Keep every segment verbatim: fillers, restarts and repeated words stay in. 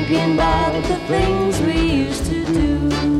thinking about the things we used to do.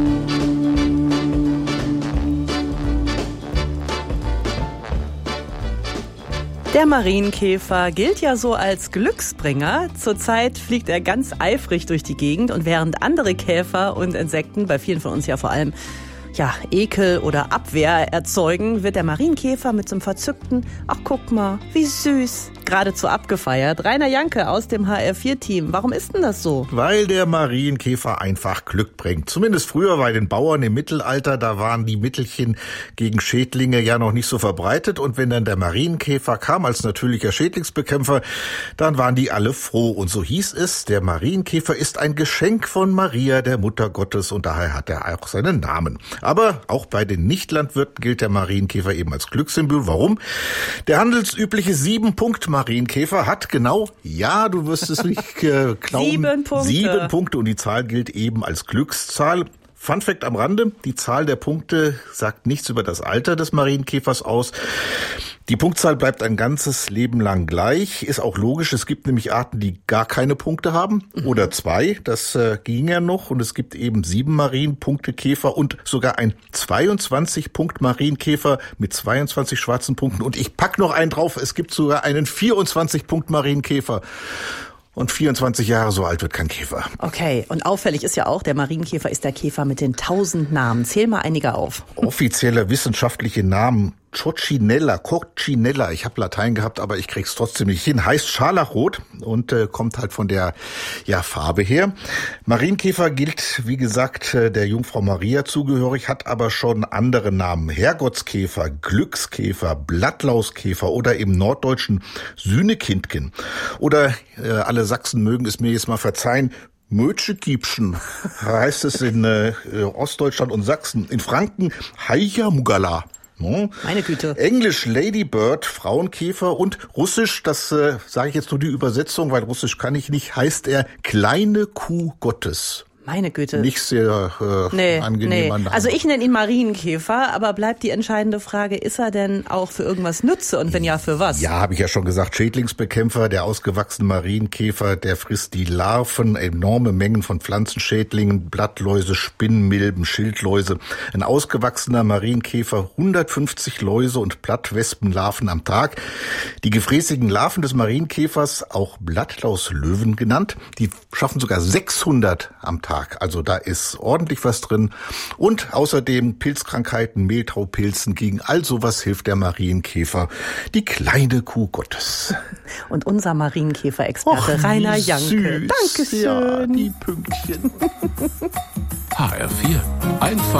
Der Marienkäfer gilt ja so als Glücksbringer. Zurzeit fliegt er ganz eifrig durch die Gegend und während andere Käfer und Insekten, bei vielen von uns ja vor allem, ja, Ekel oder Abwehr erzeugen, wird der Marienkäfer mit so einem verzückten, ach guck mal, wie süß, geradezu abgefeiert. Rainer Janke aus dem H R vier Team. Warum ist denn das so? Weil der Marienkäfer einfach Glück bringt. Zumindest früher bei den Bauern im Mittelalter, da waren die Mittelchen gegen Schädlinge ja noch nicht so verbreitet. Und wenn dann der Marienkäfer kam als natürlicher Schädlingsbekämpfer, dann waren die alle froh. Und so hieß es, der Marienkäfer ist ein Geschenk von Maria, der Mutter Gottes. Und daher hat er auch seinen Namen. Aber auch bei den Nichtlandwirten gilt der Marienkäfer eben als Glückssymbol. Warum? Der handelsübliche Sieben-Punkt-Marienkäfer hat genau, ja, du wirst es nicht äh, glauben, sieben Punkte. Sieben Punkte und die Zahl gilt eben als Glückszahl. Fun Fact am Rande, die Zahl der Punkte sagt nichts über das Alter des Marienkäfers aus. Die Punktzahl bleibt ein ganzes Leben lang gleich, ist auch logisch. Es gibt nämlich Arten, die gar keine Punkte haben oder zwei, das äh, ging ja noch. Und es gibt eben sieben Marienpunktekäfer und sogar ein zweiundzwanzig-Punkt-Marienkäfer mit zweiundzwanzig schwarzen Punkten. Und ich pack noch einen drauf, es gibt sogar einen vierundzwanzig-Punkt-Marienkäfer. Und vierundzwanzig Jahre so alt wird kein Käfer. Okay, und auffällig ist ja auch, der Marienkäfer ist der Käfer mit den tausend Namen. Zähl mal einige auf. Offizielle wissenschaftliche Namen: Coccinella, Coccinella, ich habe Latein gehabt, aber ich krieg's trotzdem nicht hin, heißt Scharlachrot und äh, kommt halt von der ja Farbe her. Marienkäfer gilt, wie gesagt, äh, der Jungfrau Maria zugehörig, hat aber schon andere Namen: Herrgottskäfer, Glückskäfer, Blattlauskäfer oder im Norddeutschen Sühnekindgen. Oder äh, alle Sachsen mögen es mir jetzt mal verzeihen, Mötschekiepschen heißt es in äh, Ostdeutschland und Sachsen. In Franken Haijamugala. No. Meine Güte. Englisch Ladybird, Frauenkäfer, und Russisch, das äh, sage ich jetzt nur die Übersetzung, weil Russisch kann ich nicht, heißt er kleine Kuh Gottes. Meine Güte. Nicht sehr äh, nee, angenehm. Nee. Also ich nenne ihn Marienkäfer, aber bleibt die entscheidende Frage, ist er denn auch für irgendwas Nütze und wenn ja, für was? Ja, habe ich ja schon gesagt, Schädlingsbekämpfer, der ausgewachsene Marienkäfer, der frisst die Larven, enorme Mengen von Pflanzenschädlingen, Blattläuse, Spinnmilben, Schildläuse. Ein ausgewachsener Marienkäfer, hundertfünfzig Läuse und Blattwespenlarven am Tag. Die gefräßigen Larven des Marienkäfers, auch Blattlauslöwen genannt, die schaffen sogar sechshundert am Tag. Also da ist ordentlich was drin. Und außerdem Pilzkrankheiten, Mehltaupilzen, gegen all sowas hilft der Marienkäfer, die kleine Kuh Gottes. Und unser Marienkäfer-Experte Rainer Janke. Dankeschön. Ja, die Pünktchen. H R vier. Einfach